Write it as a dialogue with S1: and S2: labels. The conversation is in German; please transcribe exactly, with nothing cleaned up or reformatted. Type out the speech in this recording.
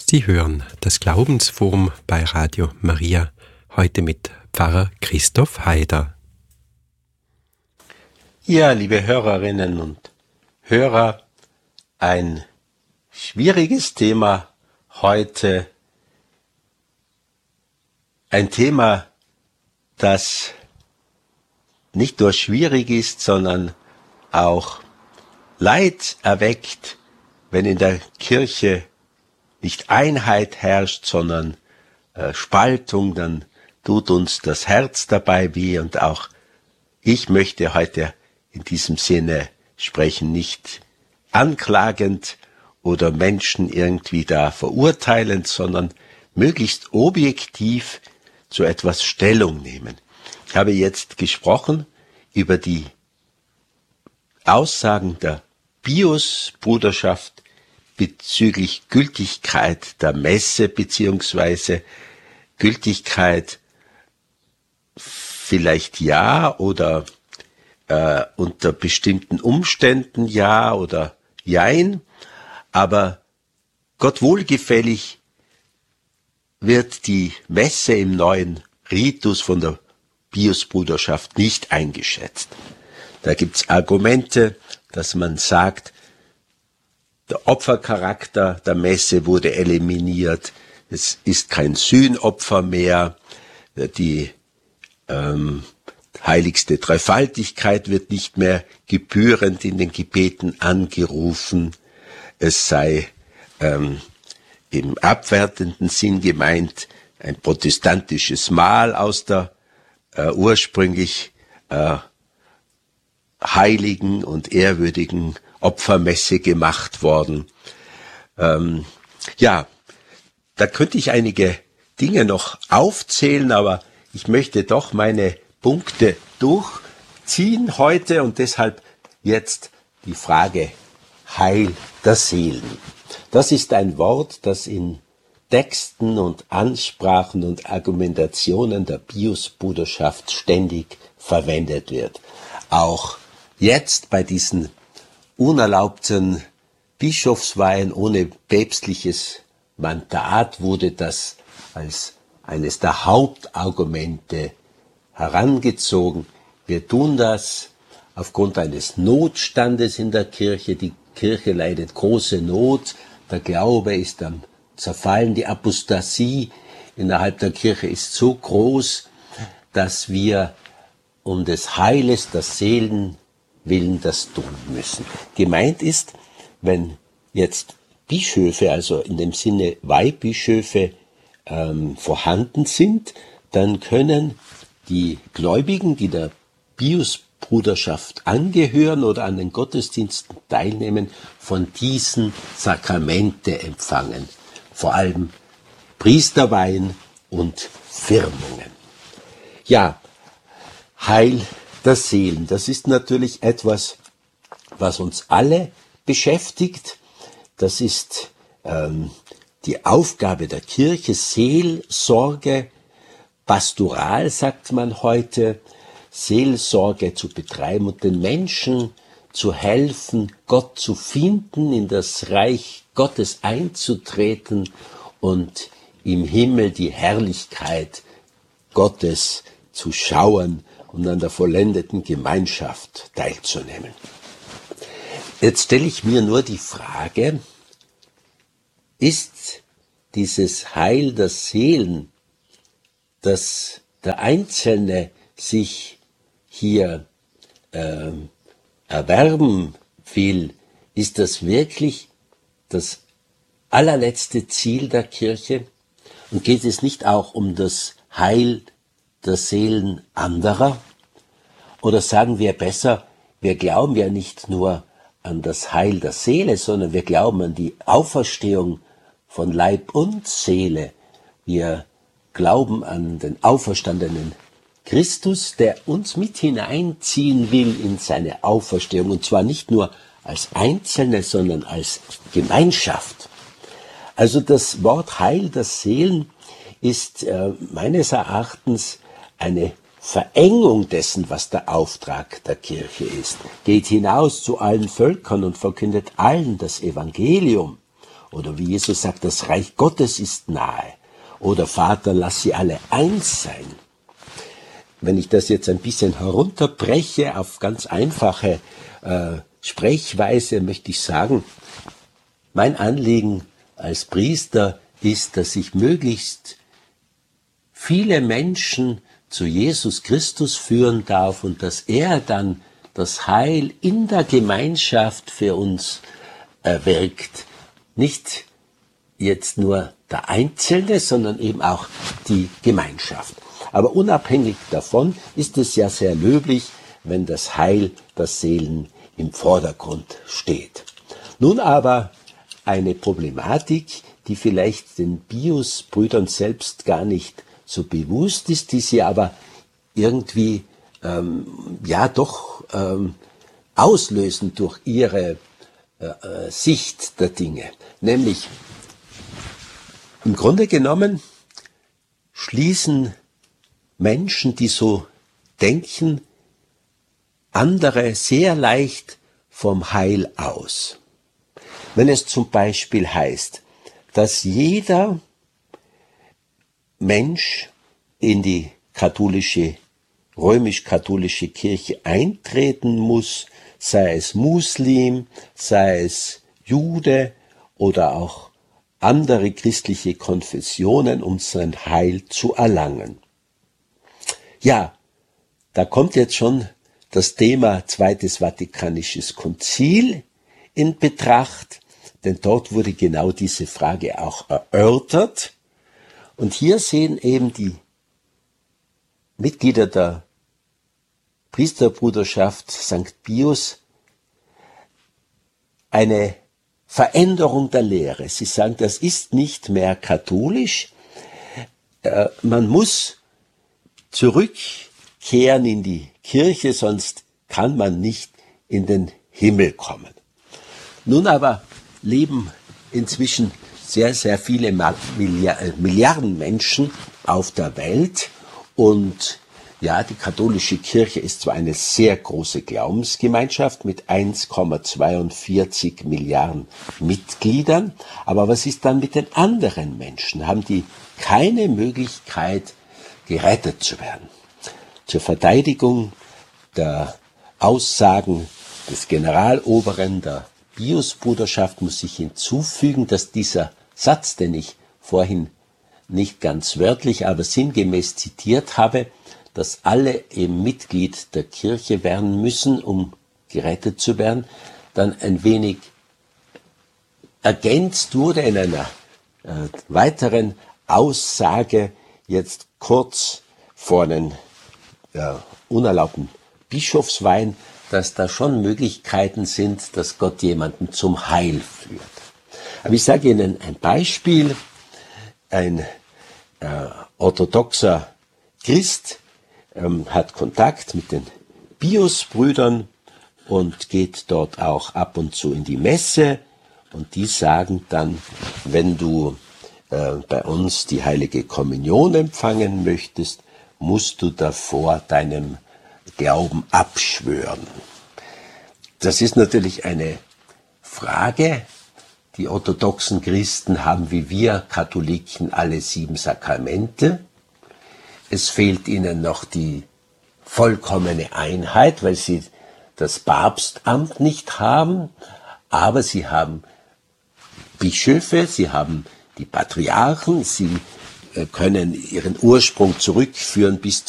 S1: Sie hören das Glaubensforum bei Radio Maria, heute mit Pfarrer Christoph Haider.
S2: Ja, liebe Hörerinnen und Hörer, ein schwieriges Thema heute. Ein Thema, das nicht nur schwierig ist, sondern auch Leid erweckt, wenn in der Kirche nicht Einheit herrscht, sondern äh, Spaltung, dann tut uns das Herz dabei weh. Und auch ich möchte heute in diesem Sinne sprechen, nicht anklagend oder Menschen irgendwie da verurteilend, sondern möglichst objektiv zu etwas Stellung nehmen. Ich habe jetzt gesprochen über die Aussagen der Pius-Bruderschaft bezüglich Gültigkeit der Messe beziehungsweise Gültigkeit vielleicht ja oder äh, unter bestimmten Umständen ja oder jein, aber Gott wohlgefällig wird die Messe im neuen Ritus von der Pius-Bruderschaft nicht eingeschätzt. Da gibt's Argumente, dass man sagt, der Opfercharakter der Messe wurde eliminiert, es ist kein Sühnopfer mehr, die ähm, heiligste Dreifaltigkeit wird nicht mehr gebührend in den Gebeten angerufen, es sei ähm, im abwertenden Sinn gemeint ein protestantisches Mahl aus der äh, ursprünglich äh, heiligen und ehrwürdigen Opfermesse gemacht worden. Ähm, ja, da könnte ich einige Dinge noch aufzählen, aber ich möchte doch meine Punkte durchziehen heute und deshalb jetzt die Frage Heil der Seelen. Das ist ein Wort, das in Texten und Ansprachen und Argumentationen der Pius-Bruderschaft ständig verwendet wird. Auch jetzt bei diesen unerlaubten Bischofsweihen ohne päpstliches Mandat wurde das als eines der Hauptargumente herangezogen. Wir tun das aufgrund eines Notstandes in der Kirche. Die Kirche leidet große Not. Der Glaube ist am Zerfallen. Die Apostasie innerhalb der Kirche ist so groß, dass wir um des Heiles der Seelen willen das tun müssen. Gemeint ist, wenn jetzt Bischöfe, also in dem Sinne Weihbischöfe, ähm, vorhanden sind, dann können die Gläubigen, die der Pius-Bruderschaft angehören oder an den Gottesdiensten teilnehmen, von diesen Sakramente empfangen. Vor allem Priesterweihen und Firmungen. Ja, Heil der Seelen, das ist natürlich etwas, was uns alle beschäftigt. Das ist ähm, die Aufgabe der Kirche, Seelsorge, Pastoral sagt man heute, Seelsorge zu betreiben und den Menschen zu helfen, Gott zu finden, in das Reich Gottes einzutreten und im Himmel die Herrlichkeit Gottes zu schauen und an der vollendeten Gemeinschaft teilzunehmen. Jetzt stelle ich mir nur die Frage, ist dieses Heil der Seelen, dass der Einzelne sich hier äh, erwerben will, ist das wirklich das allerletzte Ziel der Kirche? Und geht es nicht auch um das Heil der Seelen anderer? Oder sagen wir besser, wir glauben ja nicht nur an das Heil der Seele, sondern wir glauben an die Auferstehung von Leib und Seele. Wir glauben an den auferstandenen Christus, der uns mit hineinziehen will in seine Auferstehung, und zwar nicht nur als Einzelne, sondern als Gemeinschaft. Also das Wort Heil der Seelen ist äh, meines Erachtens eine Verengung dessen, was der Auftrag der Kirche ist. Geht hinaus zu allen Völkern und verkündet allen das Evangelium. Oder wie Jesus sagt, das Reich Gottes ist nahe. Oder Vater, lass sie alle eins sein. Wenn ich das jetzt ein bisschen herunterbreche auf ganz einfache äh, Sprechweise, möchte ich sagen, mein Anliegen als Priester ist, dass ich möglichst viele Menschen zu Jesus Christus führen darf und dass er dann das Heil in der Gemeinschaft für uns erwirkt. Nicht jetzt nur der Einzelne, sondern eben auch die Gemeinschaft. Aber unabhängig davon ist es ja sehr löblich, wenn das Heil der Seelen im Vordergrund steht. Nun aber eine Problematik, die vielleicht den Pius-Brüdern selbst gar nicht so bewusst ist, die sie aber irgendwie ähm, ja doch ähm, auslösen durch ihre äh, Sicht der Dinge. Nämlich, im Grunde genommen schließen Menschen, die so denken, andere sehr leicht vom Heil aus. Wenn es zum Beispiel heißt, dass jeder Mensch in die katholische, römisch-katholische Kirche eintreten muss, sei es Muslim, sei es Jude oder auch andere christliche Konfessionen, um sein Heil zu erlangen. Ja, da kommt jetzt schon das Thema Zweites Vatikanisches Konzil in Betracht, denn dort wurde genau diese Frage auch erörtert. Und hier sehen eben die Mitglieder der Priesterbruderschaft Sankt Pius eine Veränderung der Lehre. Sie sagen, das ist nicht mehr katholisch. Äh, man muss zurückkehren in die Kirche, sonst kann man nicht in den Himmel kommen. Nun aber leben inzwischen sehr, sehr viele Milliarden Menschen auf der Welt und ja, die katholische Kirche ist zwar eine sehr große Glaubensgemeinschaft mit eins Komma zweiundvierzig Milliarden Mitgliedern, aber was ist dann mit den anderen Menschen? Haben die keine Möglichkeit, gerettet zu werden? Zur Verteidigung der Aussagen des Generaloberen der Pius-Bruderschaft muss ich hinzufügen, dass dieser Satz, den ich vorhin nicht ganz wörtlich, aber sinngemäß zitiert habe, dass alle eben Mitglied der Kirche werden müssen, um gerettet zu werden, dann ein wenig ergänzt wurde in einer äh, weiteren Aussage, jetzt kurz vor den äh, unerlaubten Bischofsweihen, dass da schon Möglichkeiten sind, dass Gott jemanden zum Heil führt. Aber ich sage Ihnen ein Beispiel. Ein äh, orthodoxer Christ ähm, hat Kontakt mit den Pius-Brüdern und geht dort auch ab und zu in die Messe. Und die sagen dann, wenn du äh, bei uns die heilige Kommunion empfangen möchtest, musst du davor deinem Glauben abschwören. Das ist natürlich eine Frage. Die orthodoxen Christen haben wie wir Katholiken alle sieben Sakramente. Es fehlt ihnen noch die vollkommene Einheit, weil sie das Papstamt nicht haben, aber sie haben Bischöfe, sie haben die Patriarchen, sie können ihren Ursprung zurückführen bis